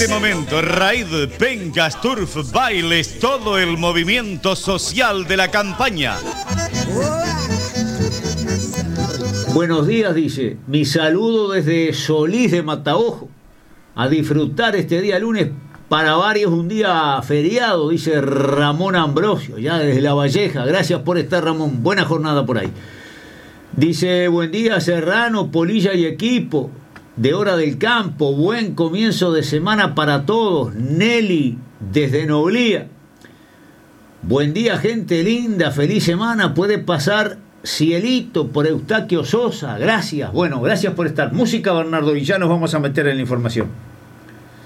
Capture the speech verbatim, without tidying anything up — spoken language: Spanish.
este momento, Raid, Pencas, Turf, Bailes, todo el movimiento social de la campaña. Buenos días, dice. Mi saludo desde Solís de Mataojo. A disfrutar este día lunes, para varios un día feriado, dice Ramón Ambrosio, ya desde La Valleja. Gracias por estar, Ramón. Buena jornada por ahí. Dice, buen día, Serrano, Polilla y equipo de Hora del Campo. Buen comienzo de semana para todos. Nelly, desde Noblía. Buen día, gente linda. Feliz semana. Puede pasar Cielito por Eustaquio Sosa. Gracias. Bueno, gracias por estar. Música, Bernardo, y ya nos vamos a meter en la información.